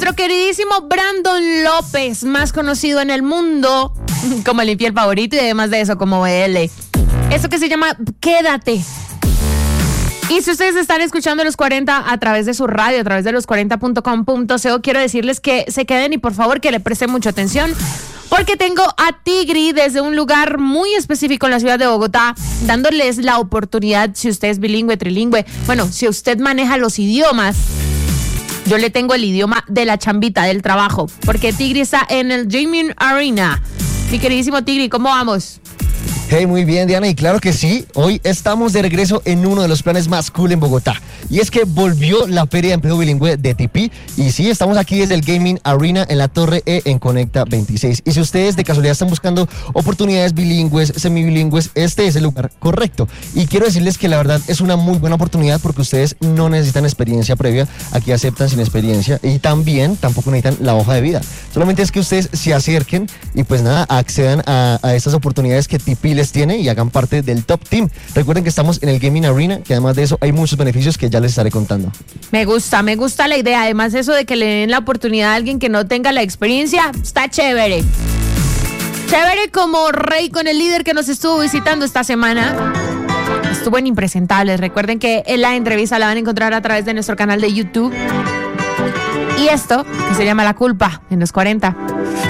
Nuestro queridísimo Brandon López, más conocido en el mundo como el infiel favorito y además de eso como BL. Eso que se llama Quédate. Y si ustedes están escuchando Los 40 a través de su radio, a través de los40.com.co, quiero decirles que se queden y por favor que le presten mucha atención, porque tengo a Tigri desde un lugar muy específico en la ciudad de Bogotá, dándoles la oportunidad, si usted es bilingüe, trilingüe, bueno, si usted maneja los idiomas, yo le tengo el idioma de la chambita, del trabajo, porque Tigri está en el Gaming Arena. Mi queridísimo Tigri, ¿cómo vamos? Hey, muy bien, Diana, y claro que sí, hoy estamos de regreso en uno de los planes más cool en Bogotá, y es que volvió la Feria de Empleo Bilingüe de TP, y sí, estamos aquí desde el Gaming Arena en la Torre E en Conecta 26, y si ustedes de casualidad están buscando oportunidades bilingües, semibilingües, este es el lugar correcto, y quiero decirles que la verdad es una muy buena oportunidad porque ustedes no necesitan experiencia previa, aquí aceptan sin experiencia, y también tampoco necesitan la hoja de vida, solamente es que ustedes se acerquen y pues nada, accedan a estas oportunidades que TP les tiene y hagan parte del Top Team. Recuerden que estamos en el Gaming Arena, que además de eso hay muchos beneficios que ya les estaré contando. Me gusta la idea. Además, eso de que le den la oportunidad a alguien que no tenga la experiencia, está chévere. Chévere como Rey con el líder que nos estuvo visitando esta semana. Estuvo en Impresentables. Recuerden que en la entrevista la van a encontrar a través de nuestro canal de YouTube. Y esto, que se llama La Culpa, en los 40.